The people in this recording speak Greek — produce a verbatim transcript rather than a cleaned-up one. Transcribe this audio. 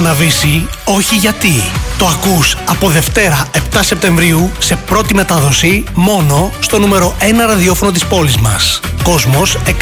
Αναβήσει, όχι γιατί. Το ακούς από Δευτέρα επτά Σεπτεμβρίου σε πρώτη μετάδοση μόνο στο νούμερο ένα ραδιόφωνο της πόλης μας. Κόσμος εκατό